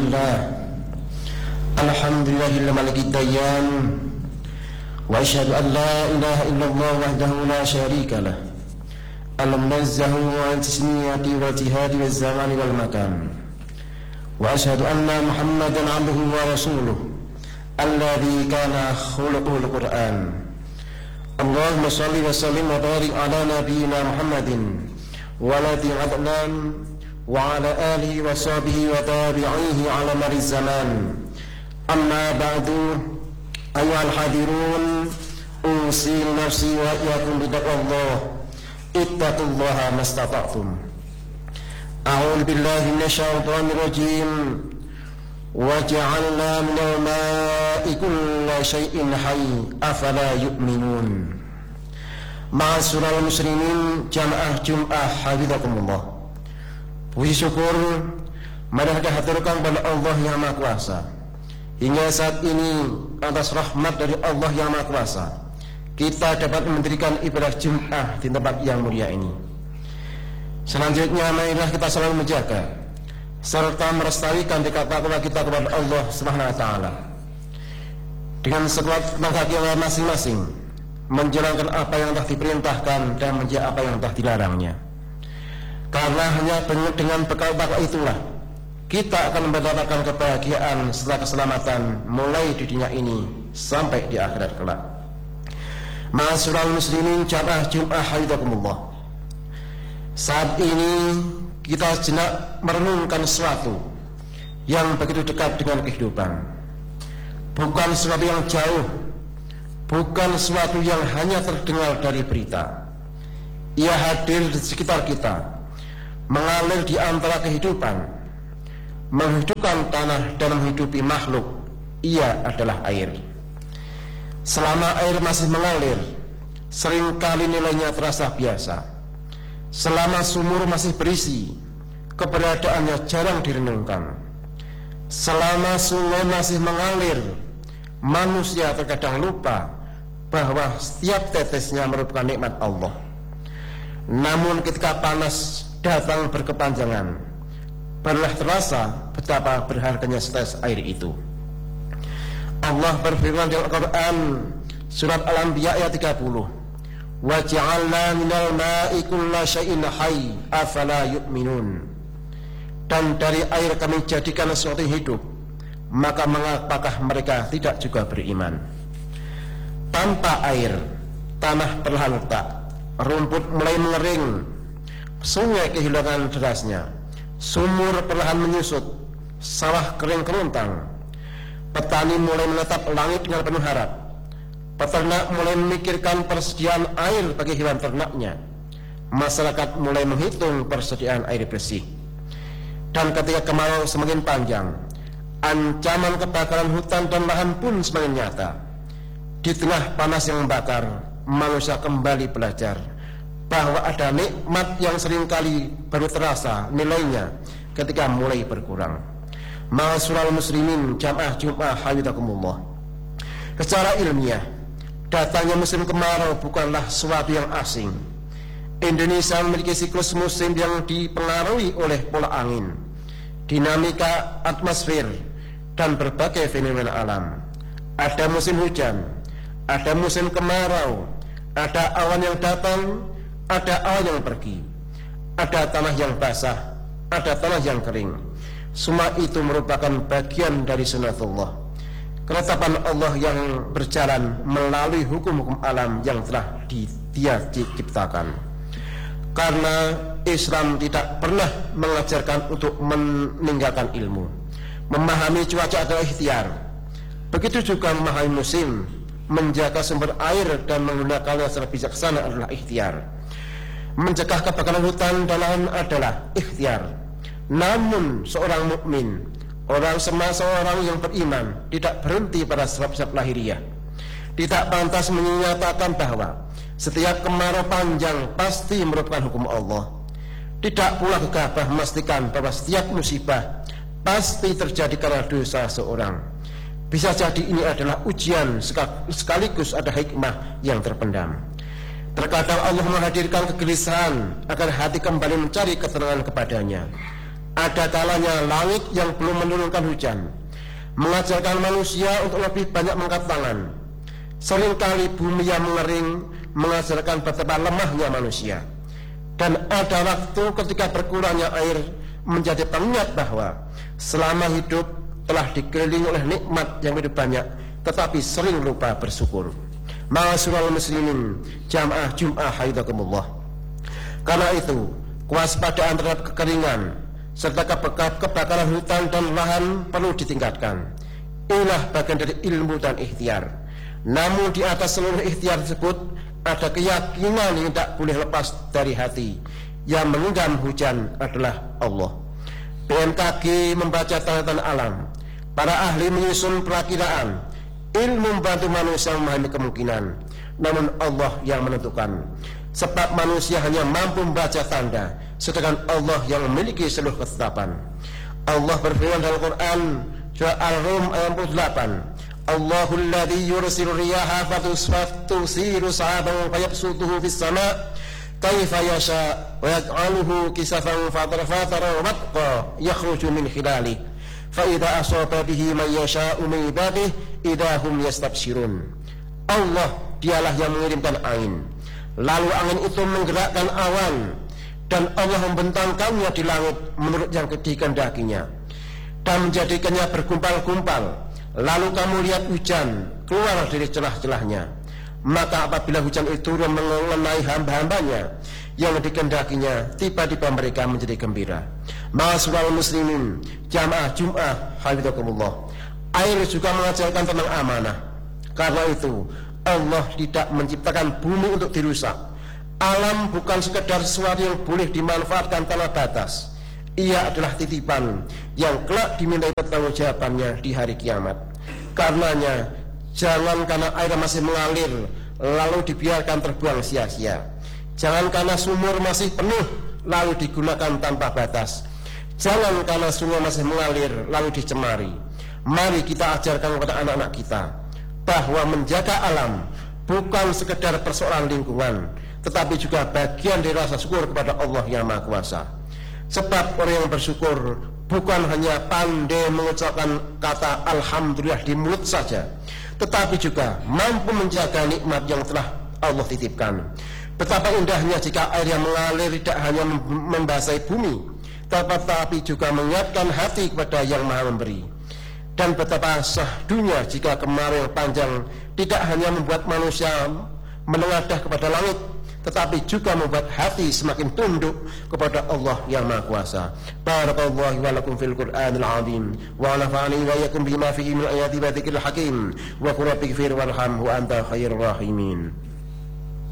Alhamdulillahil malikid dayyan wa asyhadu an la ilaha illallah wahdahu la syarika lah al-munazzahu an tasmiyati wal jihadi waz zamani wal makan wa asyhadu anna Muhammadan abduhu wa rasuluh alladzi kana khuluquhul Qur'an. Allahumma shalli wa sallim wa barik ala nabiyyina Muhammadin wa ala adnan wa ala alihi wa sahbihi wa tabi'ihi ala mariz zaman. Amma ba'du, ayyuhal hadirun, usi nafsi wa iyyakum bitaqwallah, ittaqullaha mastata'tum. A'udzu billahi minasyaitonir rajim. Wa ja'alna minal ma'i kulla syai'in hayy, afala yu'minun. Ma'asyiral muslimin, jamaah Jumat hafizakumullah. Puji syukur marilah kita haturkan kepada Allah yang Maha Kuasa. Hingga saat ini atas rahmat dari Allah yang Maha Kuasa, kita dapat mendirikan ibadah Jumat di tempat yang mulia ini. Selanjutnya marilah kita selalu menjaga serta melestarikan takwa kita kepada Allah Subhanahu wa taala dengan sekuat tenaga kita masing-masing, menjalankan apa yang telah diperintahkan dan menjauhi apa yang telah dilarangnya. Karena hanya dengan bekal takwa itulah kita akan mendapatkan kebahagiaan serta keselamatan mulai di dunia ini sampai di akhirat kelak. Ma'asyiral muslimin, jamaah Jumat hafizakumullah. Saat ini kita sejenak merenungkan sesuatu yang begitu dekat dengan kehidupan. Bukan sesuatu yang jauh, bukan sesuatu yang hanya terdengar dari berita. Ia hadir di sekitar kita, mengalir di antara kehidupan, menghidupkan tanah dan menghidupi makhluk. Ia adalah air. Selama air masih mengalir, seringkali nilainya terasa biasa. Selama sumur masih berisi, keberadaannya jarang direnungkan. Selama sungai masih mengalir, manusia terkadang lupa bahwa setiap tetesnya merupakan nikmat Allah. Namun ketika panas datang berkepanjangan, barulah terasa betapa berharganya setetes air itu. Allah berfirman dalam Al-Quran surat Al-Anbiya ayat 30, wa ja'alna minal ma'i kulla syai'in hayy, afala yu'minun. Dan dari air kami jadikan sesuatu yang hidup, maka mengapakah mereka tidak juga beriman? Tanpa air, tanah perlahan retak, rumput mulai mengering, sungai kehilangan derasnya, sumur perlahan menyusut, sawah kering kerontang. Petani mulai menatap langit dengan penuh harap. Peternak mulai memikirkan persediaan air bagi hewan ternaknya. Masyarakat mulai menghitung persediaan air bersih. Dan ketika kemarau semakin panjang, ancaman kebakaran hutan dan lahan pun semakin nyata. Di tengah panas yang membakar, manusia kembali belajar bahwa ada nikmat yang seringkali baru terasa nilainya ketika mulai berkurang. Ma'asyiral muslimin, jamaah Jumat hafizakumullah. Secara ilmiah, datangnya musim kemarau bukanlah sesuatu yang asing. Indonesia memiliki siklus musim yang dipengaruhi oleh pola angin, dinamika atmosfer, dan berbagai fenomena alam. Ada musim hujan, ada musim kemarau, ada awan yang datang, ada awan yang pergi, ada tanah yang basah, ada tanah yang kering. Semua itu merupakan bagian dari sunatullah, ketetapan Allah yang berjalan melalui hukum-hukum alam yang telah Dia ciptakan. Karena Islam tidak pernah mengajarkan untuk meninggalkan ilmu. Memahami cuaca adalah ikhtiar. Begitu juga memahami musim, menjaga sumber air dan menggunakannya secara bijaksana adalah ikhtiar. Mencegah kebakaran hutan dan lahan adalah ikhtiar. Namun seorang mukmin, seorang yang beriman, tidak berhenti pada sebab-sebab lahiriah. Tidak pantas menyatakan bahwa setiap kemarau panjang pasti merupakan hukum Allah. Tidak pula gegabah memastikan bahwa setiap musibah pasti terjadi karena dosa seorang. Bisa jadi ini adalah ujian sekaligus ada hikmah yang terpendam. Terkadang Allah menghadirkan kegelisahan agar hati kembali mencari ketenangan kepadanya. Ada kalanya langit yang belum menurunkan hujan, mengajarkan manusia untuk lebih banyak mengangkat tangan. Seringkali bumi yang mengering, mengajarkan betapa lemahnya manusia. Dan ada waktu ketika berkurangnya air menjadi pengingat bahwa selama hidup telah dikelilingi oleh nikmat yang begitu banyak, tetapi sering lupa bersyukur. Ma'asyiral muslimin, jamaah Jum'ah haidhakumullah. Karena itu, kewaspadaan terhadap kekeringan serta kebakaran hutan dan lahan perlu ditingkatkan. Inilah bagian dari ilmu dan ikhtiar. Namun di atas seluruh ikhtiar tersebut ada keyakinan yang tak boleh lepas dari hati. Yang mengenggam hujan adalah Allah. BMKG membaca tanda-tanda alam, para ahli menyusun perakiraan, ilmu membantu manusia memahami kemungkinan, namun Allah yang menentukan. Sebab manusia hanya mampu membaca tanda, sedangkan Allah yang memiliki seluruh ketetapan. Allah berfirman dalam Quran surah Al-Rum ayat 48, Allahul ladzi yursilu riyaha fatusiru sahaban fayabsutuhu fis sama' kaifa yasha wa yaj'aluhu kisafan fatara watqa yakhruju min khilalihi fa idza asaba bihi man yasha'u min ibadihi idahum yastabshirun. Allah dialah yang mengirimkan angin, lalu angin itu menggerakkan awan, dan Allah membentangkannya di langit menurut yang dikehendakinya, dan menjadikannya bergumpal-gumpal. Lalu kamu lihat hujan keluar dari celah-celahnya. Maka apabila hujan itu mengenai hamba-hambanya yang dikehendakinya, tiba-tiba mereka menjadi gembira. Ma'asyiral muslimin, jamaah Jum'ah hafizakumullah. Air juga mengajarkan tentang amanah. Karena itu Allah tidak menciptakan bumi untuk dirusak. Alam bukan sekedar sesuatu yang boleh dimanfaatkan tanpa batas. Ia adalah titipan yang kelak dimintai pertanggungjawabannya di hari kiamat. Karenanya jangan karena air masih mengalir lalu dibiarkan terbuang sia-sia. Jangan karena sumur masih penuh lalu digunakan tanpa batas. Jangan karena sungai masih mengalir lalu dicemari. Mari kita ajarkan kepada anak-anak kita bahwa menjaga alam bukan sekedar persoalan lingkungan, tetapi juga bagian dari rasa syukur kepada Allah yang Maha Kuasa. Sebab orang yang bersyukur bukan hanya pandai mengucapkan kata Alhamdulillah di mulut saja, tetapi juga mampu menjaga nikmat yang telah Allah titipkan. Betapa indahnya jika air yang mengalir tidak hanya membasahi bumi, tetapi juga mengingatkan hati kepada yang Maha Memberi. Dan betapa sahdunya jika kemarau yang panjang tidak hanya membuat manusia menengadah kepada langit, tetapi juga membuat hati semakin tunduk kepada Allah yang Maha Kuasa. Barakallahu wa lakum fil Qur'anil azim wa nafa'ani wa iyyakum bima fihi min ayati wa dzikril hakim wa qul rabbighfir warham wa anta khairur rahimin.